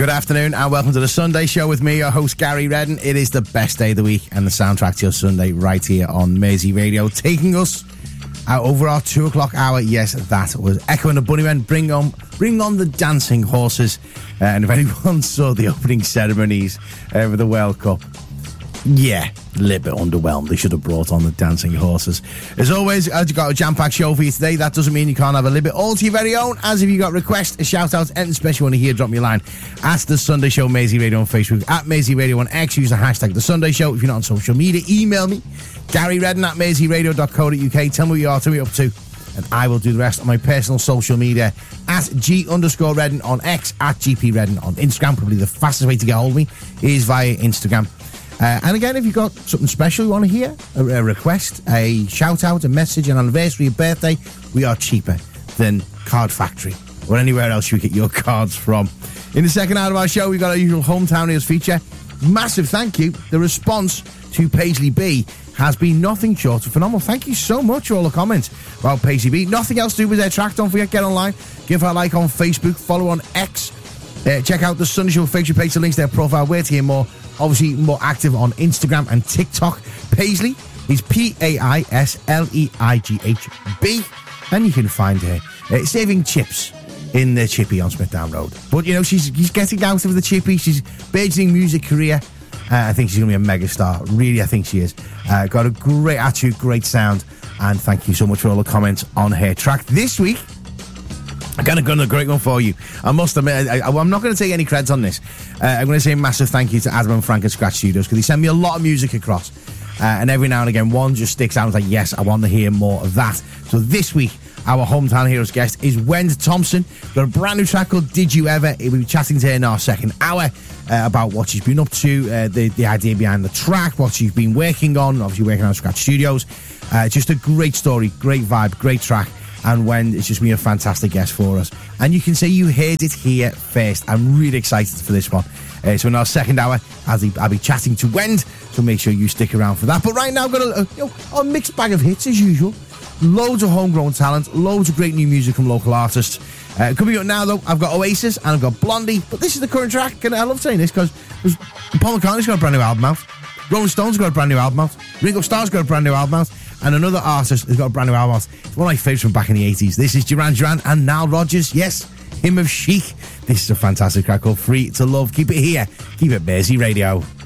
Good afternoon and welcome to the Sunday Show with me, your host Gary Redden. It is the best day of the week and the soundtrack to your Sunday right here on Mersey Radio, taking us over our 2 o'clock hour. Yes, that was Echo and the Bunnymen. Bring on the dancing horses. And if anyone saw the opening ceremonies for the World Cup, yeah, a little bit underwhelmed. They should have brought on the dancing horses. As always, I've got a jam-packed show for you today. That doesn't mean you can't have a little bit all to your very own. As if you got requests, a shout-out, anything special you want to hear, drop me a line. Ask The Sunday Show, Mersey Radio on Facebook, at Mersey Radio on X. Use the hashtag The Sunday Show. If you're not on social media, email me, Gary Redden at merseyradio.co.uk. Tell me what you are, tell me what you're up to, and I will do the rest on my personal social media at G_Redden on X, at GP Redden on Instagram. Probably the fastest way to get hold of me is via Instagram. And again, if you've got something special you want to hear, a request, a shout-out, a message, an anniversary, a birthday, we are cheaper than Card Factory or anywhere else you get your cards from. In the second hour of our show, we've got our usual Hometown Heroes feature. Massive thank you. The response to Paisley B has been nothing short of phenomenal. Thank you so much for all the comments about Paisley B. Nothing else to do with their track. Don't forget, get online, give her a like on Facebook, follow on X, check out the Sunday Show Facebook page, the links to their profile, where to hear more. Obviously, more active on Instagram and TikTok. Paisley is PAISLEIGHB. And you can find her saving chips in the Chippy on Smithdown Road. But, you know, she's getting out of the Chippy. She's burgeoning music career. I think she's going to be a megastar. Really, I think she is. Got a great attitude, great sound. And thank you so much for all the comments on her track. This week, I'm going to go on a great one for you. I must admit, I'm not going to take any credits on this. I'm going to say a massive thank you to Adam and Frank at Scratch Studios because they send me a lot of music across. And every now and again, one just sticks out. I was like, yes, I want to hear more of that. So this week, our Hometown Heroes guest is Wend Thompson. Got a brand new track called Did You Ever? We'll be chatting to her in our second hour about what she's been up to, the idea behind the track, what she's been working on, obviously working on Scratch Studios. Just a great story, great vibe, great track. And Wend has just been a fantastic guest for us. And you can say you heard it here first. I'm really excited for this one. So in our second hour, I'll be chatting to Wend, so make sure you stick around for that. But right now, I've got a mixed bag of hits as usual. Loads of homegrown talent, loads of great new music from local artists. Coming up now, though, I've got Oasis and I've got Blondie. But this is the current track, and I love saying this because Paul McCartney's got a brand new album out. Rolling Stones got a brand new album out. Ringo Starr's got a brand new album out. And another artist has got a brand new album out. It's one of my favourites from back in the 80s. This is Duran Duran and Nile Rodgers. Yes, him of Chic. This is a fantastic track called Free to Love. Keep it here. Keep it Mersey Radio.